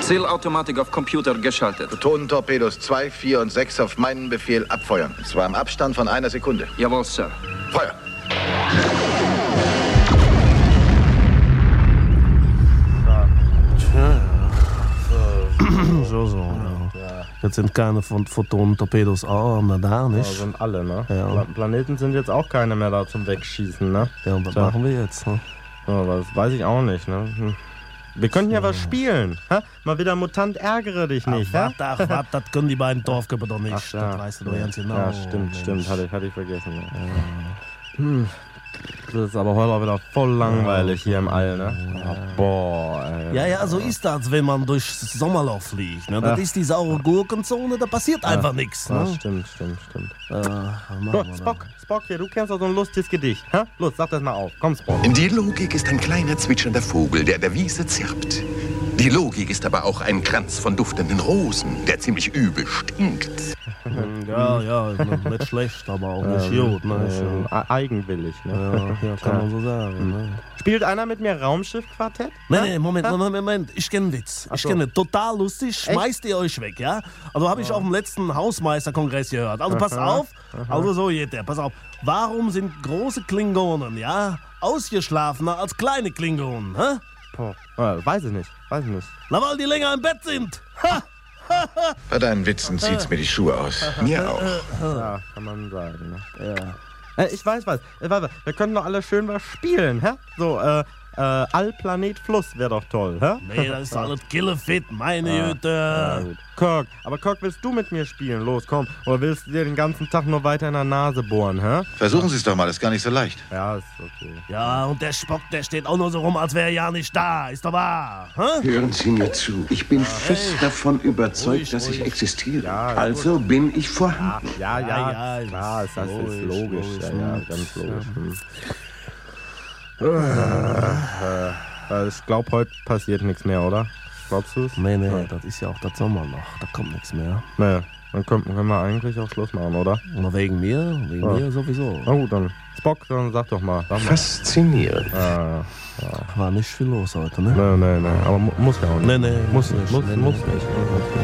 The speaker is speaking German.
Zielautomatik auf Computer geschaltet. Protonentorpedos 2, 4 und 6 auf meinen Befehl abfeuern. Und zwar im Abstand von 1 Sekunde. Jawohl, Sir. Feuer! So. Ja. Jetzt sind keine von Photonen-Torpedos da, nicht? Ja, sind alle, ne? Ja. Planeten sind jetzt auch keine mehr da zum Wegschießen, ne? Ja, und was machen wir jetzt? Ne? Ja, das weiß ich auch nicht, ne? Wir könnten ja was spielen, hä? Mal wieder Mutant, ärgere dich nicht, hä? Warte, das können die beiden Dorfköpfe doch nicht. Ach, ja. Das weißt du doch ganz genau. Ja, stimmt, hatte ich vergessen. Ja. Das ist aber heute auch wieder voll langweilig hier im All, ne? Ja, boah, ey. Ja, so ist das, wenn man durchs Sommerloch fliegt. Ne? Das ist die saure Gurkenzone, da passiert einfach nichts. Ja, Ne? stimmt. Spock hier, du kennst doch so ein lustiges Gedicht, hä? Los, sag das mal auf. Komm, Spock. Die Logik ist ein kleiner zwitschernder Vogel, der der Wiese zirpt. Die Logik ist aber auch ein Kranz von duftenden Rosen, der ziemlich übel stinkt. Ja, nicht schlecht, aber auch nicht gut. Ne? Eigenwillig, ne? Ja, kann man so sagen. Ne? Spielt einer mit mir Raumschiff-Quartett? Nee, Moment. Ich kenne einen Witz. Ach so. Ich kenne total lustig. Schmeißt ihr euch weg, ja? Also habe ich auf dem letzten Hausmeisterkongress gehört. Also pass auf. Also so geht der. Pass auf. Warum sind große Klingonen, ja, ausgeschlafener als kleine Klingonen, hä? Weiß ich nicht. Na, weil die länger im Bett sind. Bei deinen Witzen zieht's mir die Schuhe aus. Mir auch. Ja, kann man sagen, ne? Ja. Ich weiß was. Wir können doch alle schön was spielen, hä? So, All-Planet Fluss wäre doch toll, hä? Nee, das ist alles killefit, meine Güte. Ja, gut. Kirk, willst du mit mir spielen? Los, komm. Oder willst du dir den ganzen Tag nur weiter in der Nase bohren, hä? Versuchen Sie es doch mal, ist gar nicht so leicht. Ja, ist okay. Ja, und der Spock, der steht auch nur so rum, als wäre er ja nicht da. Ist doch wahr, hä? Hören Sie mir zu. Ich bin fest davon überzeugt, dass ich existiere. Ja, also bin ich vorhanden. Ja, Ja, klar, das ist logisch. Ja, ganz logisch. Ich glaube, heute passiert nichts mehr, oder? Glaubst du es? Nee, das ist ja auch das Sommerloch. Da kommt nichts mehr. Naja, dann können wir eigentlich auch Schluss machen, oder? Na, wegen mir sowieso. Na gut, dann Spock, dann sag doch mal. Faszinierend. War nicht viel los heute, ne? Nee, aber muss ja auch nicht. Nee, Muss nicht.